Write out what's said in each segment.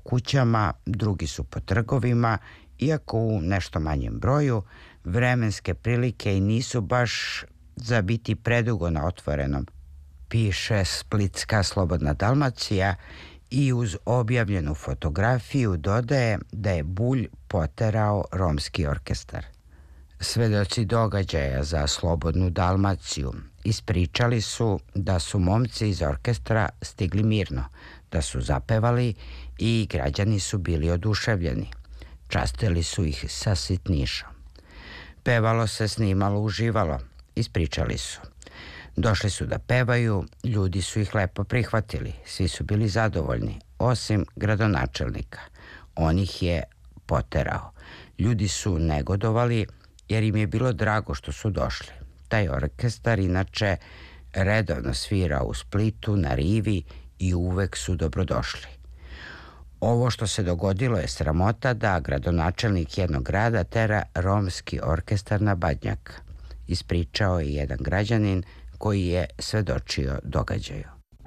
kućama, drugi su po trgovima, iako u nešto manjem broju. Vremenske prilike i nisu baš za biti predugo na otvorenom, piše splitska Slobodna Dalmacija, i uz objavljenu fotografiju dodaje da je Bulj poterao romski orkestar. Svedoci događaja za Slobodnu Dalmaciju ispričali su da su momci iz orkestra stigli mirno, da su zapevali i građani su bili oduševljeni. Častili su ih sa sitnišom. Pevalo se, snimalo, uživalo, ispričali su. Došli su da pevaju, ljudi su ih lepo prihvatili, svi su bili zadovoljni, osim gradonačelnika. On ih je poterao. Ljudi su negodovali jer im je bilo drago što su došli. Taj orkestar inače redovno svira u Splitu, na rivi i uvek su dobrodošli. Ovo što se dogodilo je sramota da gradonačelnik jednog grada tera romski orkestar na Badnjak, ispričao je jedan građanin koji je svedočio događaju.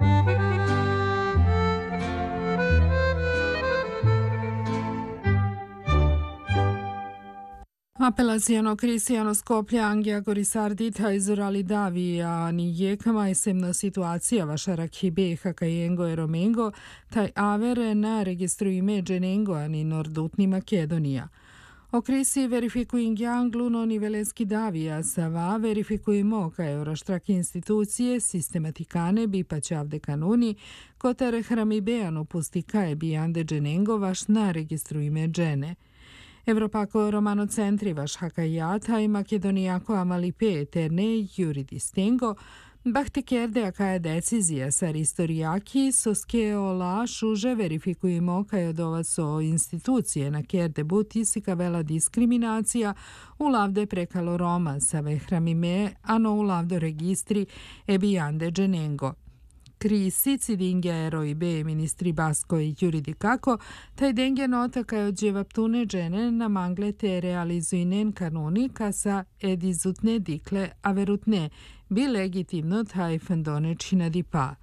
Apelaciono Cristiano Skoplje Anghia Gorisardita izurali Davia ni jekama esemno situacija vaša Hibe Hakajengo e Romengo taj avere na registru ime Dženengo ani Nordutni Makedonija. Okrisi verifikuing Angluno ni Velenski Davija Sava verifikujemo ka Euroštraki institucije sistematikane bi pačavde kanuni kotere hramibeano pustikaje bi ande Dženengo vaš na registru ime Džene. Evropako romano centri vaš Hakajata i Makedonijako Amalipe terne juridistengo bahte kerde akaja decizija sar istorijaki soske ola šuže verifikujemo kaj odovac o institucije na kerde butisika vela diskriminacija u lavde prekalo Roma sa vehramime ano u lavdo registri ebijande Dženengo. Krisici dinge i be ministri Basko i juridikako, taj denge nota kaj odjevaptune džene na mangle te realizuinen kanuni sa edizutne dikle averutne, bi legitimno taj fendone čina dipa.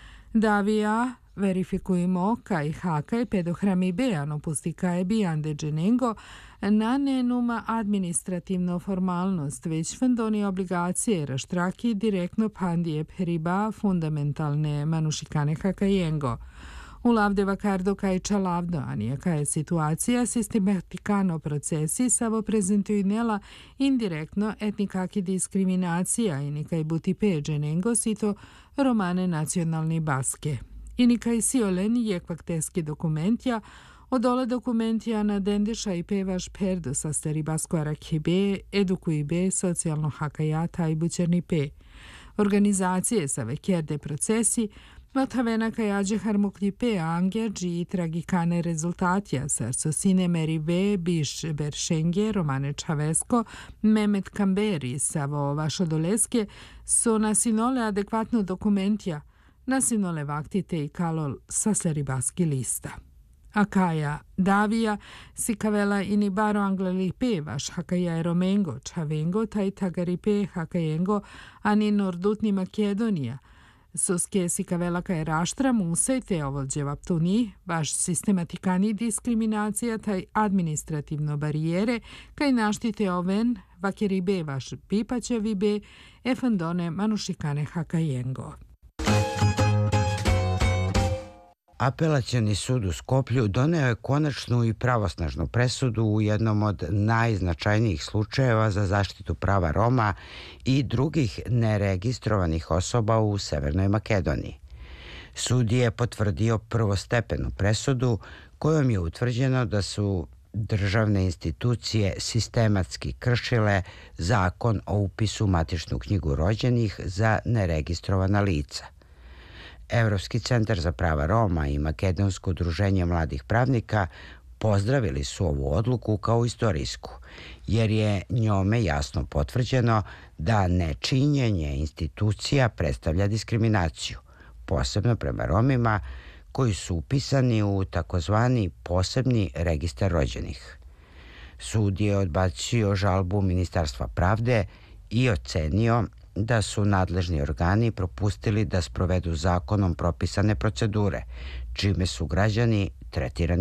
Davija verifikujemo kaj hakaj pedohrami beano pustikaje bijande dženengo na nenuma administrativno formalnost, već fendoni obligacije raštraki direktno pandije periba fundamentalne manušikane hakajengo. U lavde vakardo kaj čalavdo, anijaka je situacija sistematikano procesi savo prezentuju nela indirektno etnikaki diskriminacija i nikaj buti peđenengo sito romane nacionalni baske. I nikaj siolen jekvak teski dokumentja, odole dokumentija na dendeša i pevaš perdu sa stari basko arakibe, edukuibe, socijalno hakajata i bućernipe. Organizacije sa vekerde procesi, Matavena kajađe harmukljipe angjađi i tragikane rezultatija sarso sinemeri ve biš beršenge Romane Čavesko, Mehmet Kamberi savo vašodoleske su nasinole adekvatno dokumentja, nasinole vaktite i kalol sasleri baski lista. Akaja Davija si kavela ini baro anglalipe vaš hakaja e Romengo, Čavengo taj tagaripe hakajengo ani Nordutni Makedonija, Soske si kavela kaj raštra musajte ovolđevaptuni, vaš sistematikani diskriminacija taj administrativno barijere, kaj naštite oven vakeribe vaš pipaćevibe, efandone manušikane hakajengo. Apelacioni sud u Skoplju doneo je konačnu i pravosnažnu presudu u jednom od najznačajnijih slučajeva za zaštitu prava Roma i drugih neregistrovanih osoba u Severnoj Makedoniji. Sud je potvrdio prvostepenu presudu kojom je utvrđeno da su državne institucije sistematski kršile zakon o upisu u matičnu knjigu rođenih za neregistrovana lica. Evropski centar za prava Roma i Makedonsko udruženje mladih pravnika pozdravili su ovu odluku kao istorijsku, jer je njome jasno potvrđeno da nečinjenje institucija predstavlja diskriminaciju, posebno prema Romima koji su upisani u takozvani posebni registar rođenih. Sud je odbacio žalbu Ministarstva pravde i ocenio da su nadležni organi propustili da sprovedu zakonom propisane procedure, čime su građani tretirani